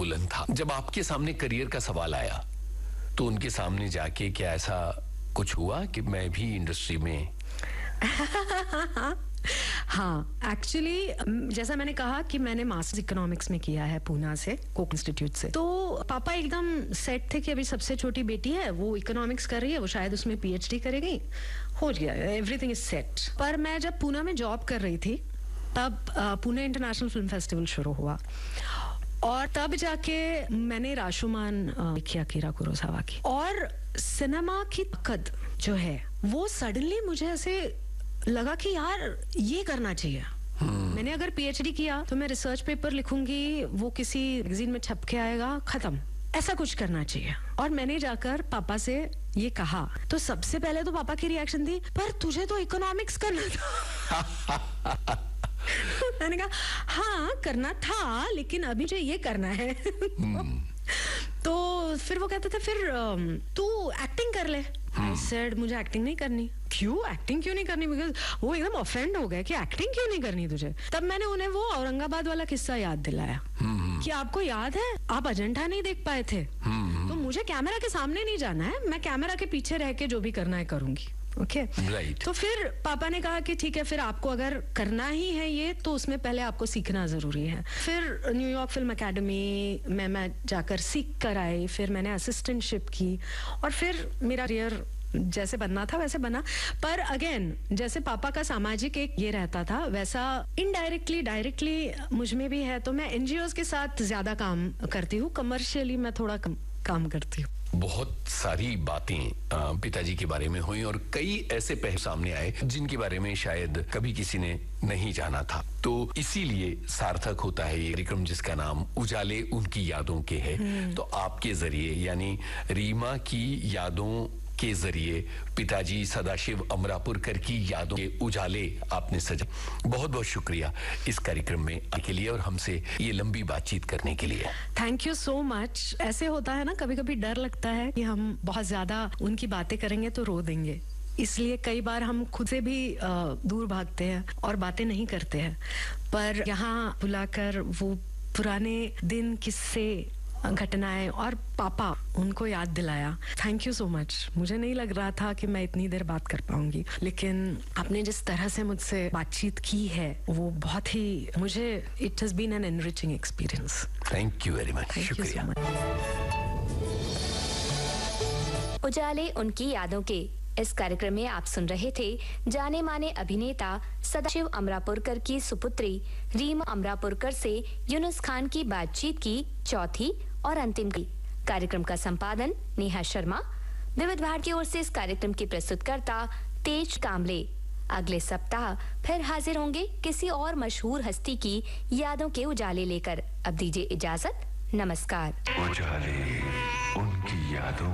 बुलंद था। जब आपके सामने करियर का सवाल आया तो उनके सामने जाके क्या ऐसा कुछ हुआ कि मैं भी इंडस्ट्री में हाँ, एक्चुअली जैसा मैंने कहा कि मैंने मास्टर्स इकोनॉमिक्स में किया है पूना से, कोक इंस्टीट्यूट से। तो पापा एकदम सेट थे कि अभी सबसे छोटी बेटी है, वो इकोनॉमिक्स कर रही है, वो शायद उसमें पीएचडी करेगी, हो गया, एवरीथिंग इज सेट। पर मैं जब पूना में जॉब कर रही थी तब पुणे इंटरनेशनल फिल्म फेस्टिवल शुरू हुआ और तब जाके मैंने राशुमान किया कीरा कुरोसावा की, और सिनेमा की ताकत जो है वो सडनली मुझे ऐसे लगा कि यार ये करना चाहिए। मैंने अगर पीएचडी किया तो मैं रिसर्च पेपर लिखूंगी, वो किसी मैगजीन में छप के आएगा, खत्म, ऐसा कुछ करना चाहिए। और मैंने जाकर पापा से ये कहा तो सबसे पहले तो पापा की रिएक्शन थी, पर तुझे तो इकोनॉमिक्स करना था। मैंने कहा हाँ करना था, लेकिन अभी मुझे ये करना है। तो फिर वो कहते थे फिर तू एक्टिंग कर ले। I said, मुझे एक्टिंग नहीं करनी। क्यों एक्टिंग क्यों नहीं करनी? बिकॉज वो एकदम ऑफेंड हो गए कि एक्टिंग क्यों नहीं करनी तुझे। तब मैंने उन्हें वो औरंगाबाद वाला किस्सा याद दिलाया कि आपको याद है आप अजंठा नहीं देख पाए थे, तो मुझे कैमरा के सामने नहीं जाना है, मैं कैमरा के पीछे रह के जो भी करना है करूंगी। Okay right. तो फिर पापा ने कहा कि ठीक है, फिर आपको अगर करना ही है ये तो उसमें पहले आपको सीखना जरूरी है। फिर न्यूयॉर्क फिल्म एकेडमी में मैं जाकर सीख कर आई, फिर मैंने असिस्टेंटशिप की और फिर मेरा करियर जैसे बनना था वैसे बना। पर अगेन जैसे पापा का सामाजिक एक ये रहता था, वैसा इनडायरेक्टली डायरेक्टली मुझ में भी है। तो मैं एनजीओज के साथ ज्यादा काम करती हूँ, कमर्शियली मैं थोड़ा कम काम करती हूँ। बहुत सारी बातें पिताजी के बारे में हुई और कई ऐसे पहलू सामने आए जिनके बारे में शायद कभी किसी ने नहीं जाना था। तो इसीलिए सार्थक होता है ये कार्यक्रम जिसका नाम उजाले उनकी यादों के है। तो आपके जरिए यानी रीमा की यादों के जरिए पिताजी सदाशिव अमरापुरकर की यादों के उजाले आपने सजा। बहुत बहुत शुक्रिया इस कार्यक्रम में आने के लिए और हमसे ये लंबी बातचीत करने के लिए। Thank you so much. ऐसे होता है ना, कभी कभी डर लगता है कि हम बहुत ज्यादा उनकी बातें करेंगे तो रो देंगे, इसलिए कई बार हम खुद से भी दूर भागते हैं और बातें नहीं करते हैं। पर यहाँ बुलाकर वो पुराने दिन, किस्से, घटनाएं और पापा उनको याद दिलाया। Thank you so much. मुझे नहीं लग रहा था कि मैं इतनी देर बात कर पाऊंगी, लेकिन आपने जिस तरह से मुझसे बातचीत की है वो बहुत ही, मुझे it has been an enriching experience. Thank you very much. शुक्रिया। उजाले उनकी यादों के इस कार्यक्रम में आप सुन रहे थे जाने माने अभिनेता सदाशिव अमरापुरकर की सुपुत्री रीमा अमरापुरकर से यूनुस खान की बातचीत की चौथी और अंतिम की। कार्यक्रम का संपादन नेहा शर्मा। विविध भारती की ओर से इस कार्यक्रम की प्रस्तुतकर्ता तेज कामले। अगले सप्ताह फिर हाजिर होंगे किसी और मशहूर हस्ती की यादों के उजाले लेकर। अब दीजिए इजाजत, नमस्कार। उजाले उनकी यादों